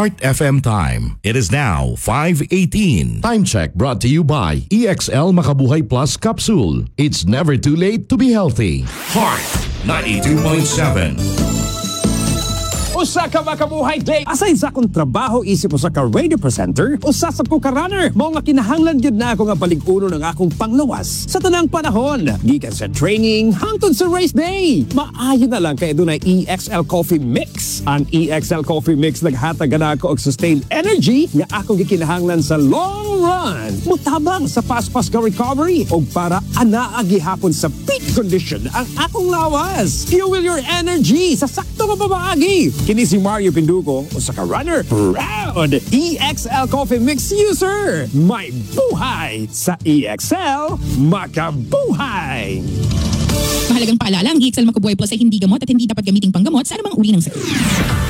Heart FM time. It is now 5:18. Time check brought to you by EXL Makabuhay Plus Capsule. It's never too late to be healthy. Heart 92.7. Usa ka makabuhay day. Aside sa akong trabaho, isip usa ka radio presenter, usa sa ko ka runner. Mao nga kinahanglan gyud na ako nga balig-uno ng akong panglawas sa tanang panahon. Gikan sa training hangtod sa race day. Maayo na lang kay dunay EXL Coffee Mix. Ang EXL Coffee Mix naghatag na ako og sustained energy nga akong gikinahanglan sa long run. Mutabang sa fast ka recovery og para anaa gihapon sa peak condition ang akong lawas. Fuel your energy sa sakto nga pamaagi. Kini si Mario Pindugo, usa ka runner, proud EXL Coffee Mix user. May buhay sa EXL, makabuhay! Mahalagang paalala, ang EXL Makabuhay Plus ay hindi gamot at hindi dapat gamiting panggamot sa anumang uri ng sakit.